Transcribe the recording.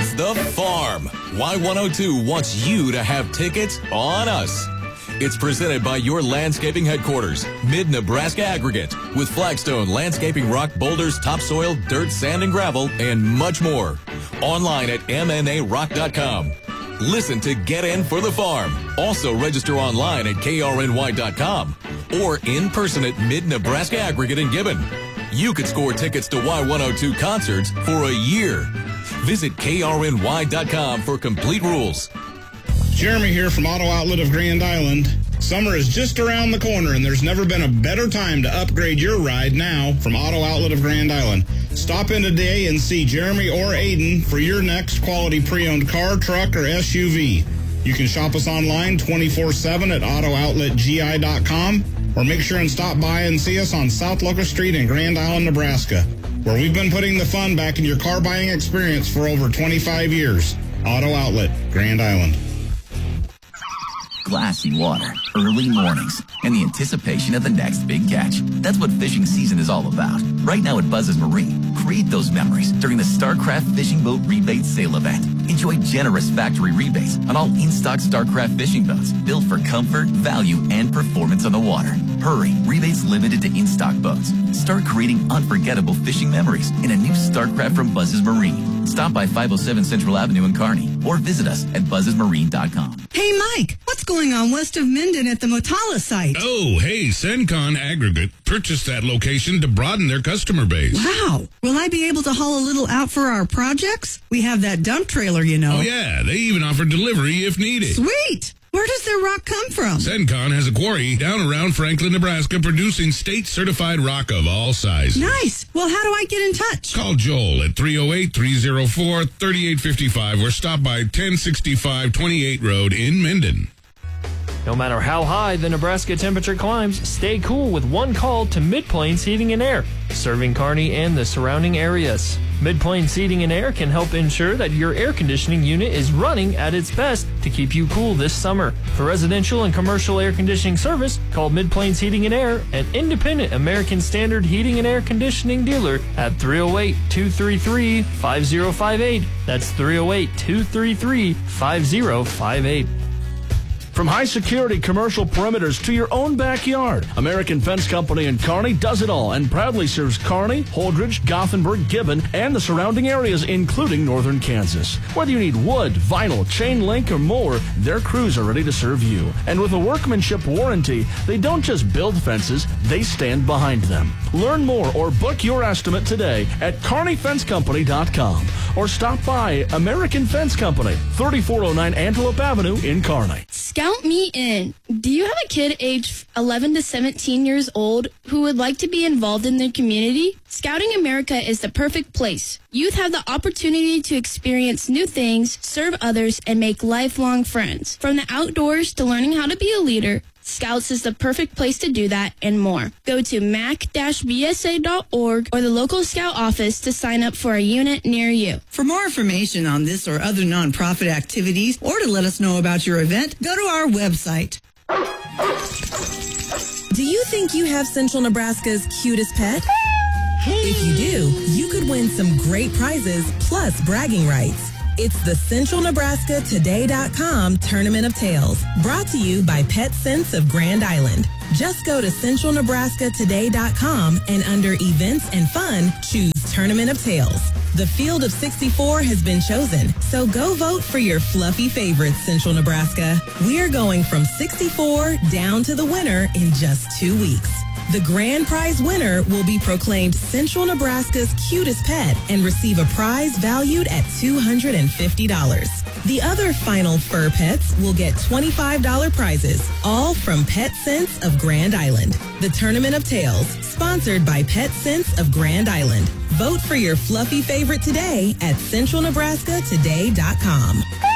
It's The Farm. Y102 wants you to have tickets on us. It's presented by your landscaping headquarters, Mid-Nebraska Aggregate, with Flagstone, landscaping, rock, boulders, topsoil, dirt, sand, and gravel, and much more. Online at mnarock.com. Listen to Get In for The Farm. Also register online at krny.com or in person at Mid-Nebraska Aggregate in Gibbon. You could score tickets to Y102 concerts for a year. Visit krny.com for complete rules. Jeremy here from Auto Outlet of Grand Island. Summer is just around the corner, and there's never been a better time to upgrade your ride now from Auto Outlet of Grand Island. Stop in today and see Jeremy or Aiden for your next quality pre-owned car, truck, or SUV. You can shop us online 24/7 at AutoOutletGI.com, or make sure and stop by and see us on South Locust Street in Grand Island, Nebraska, where we've been putting the fun back in your car buying experience for over 25 years. Auto Outlet, Grand Island. Glassy water, early mornings, and the anticipation of the next big catch. That's what fishing season is all about. Right now at Buzz's Marine, create those memories during the StarCraft Fishing Boat Rebate Sale Event. Enjoy generous factory rebates on all in-stock StarCraft fishing boats built for comfort, value, and performance on the water. Hurry, rebates limited to in-stock boats. Start creating unforgettable fishing memories in a new StarCraft from Buzz's Marine. Stop by 507 Central Avenue in Kearney or visit us at buzzesmarine.com. Hey, Mike, what's going on west of Minden at the Motala site? Oh, hey, Sencon Aggregate purchased that location to broaden their customer base. Wow. Will I be able to haul a little out for our projects? We have that dump trailer, you know. Oh, yeah, they even offer delivery if needed. Sweet. Where does their rock come from? Sencon has a quarry down around Franklin, Nebraska, producing state-certified rock of all sizes. Nice. Well, how do I get in touch? Call Joel at 308-304-3855 or stop by 1065 28 Road in Minden. No matter how high the Nebraska temperature climbs, stay cool with one call to Mid-Plains Heating and Air, serving Kearney and the surrounding areas. Mid-Plains Heating and Air can help ensure that your air conditioning unit is running at its best to keep you cool this summer. For residential and commercial air conditioning service, call Mid-Plains Heating and Air, an independent American Standard heating and air conditioning dealer, at 308-233-5058. That's 308-233-5058. From high-security commercial perimeters to your own backyard, American Fence Company in Kearney does it all and proudly serves Kearney, Holdridge, Gothenburg, Gibbon, and the surrounding areas, including northern Kansas. Whether you need wood, vinyl, chain link, or more, their crews are ready to serve you. And with a workmanship warranty, they don't just build fences, they stand behind them. Learn more or book your estimate today at KearneyFenceCompany.com or stop by American Fence Company, 3409 Antelope Avenue in Kearney. Scout me in. Do you have a kid aged 11 to 17 years old who would like to be involved in their community? Scouting America is the perfect place. Youth have the opportunity to experience new things, serve others, and make lifelong friends. From the outdoors to learning how to be a leader, Scouts is the perfect place to do that and more. Go to mac-bsa.org or the local Scout office to sign up for a unit near you. For more information on this or other nonprofit activities, or to let us know about your event, go to our website. Do you think you have Central Nebraska's cutest pet? If you do, you could win some great prizes plus bragging rights. It's the CentralNebraskaToday.com Tournament of Tales, brought to you by Pet Sense of Grand Island. Just go to CentralNebraskaToday.com and under Events and Fun, choose Tournament of Tales. The field of 64 has been chosen, so go vote for your fluffy favorites, Central Nebraska. We're going from 64 down to the winner in just 2 weeks. The grand prize winner will be proclaimed Central Nebraska's cutest pet and receive a prize valued at $250. The other final fur pets will get $25 prizes, all from Pet Sense of Grand Island. The Tournament of Tales, sponsored by Pet Sense of Grand Island. Vote for your fluffy favorite today at CentralNebraskaToday.com.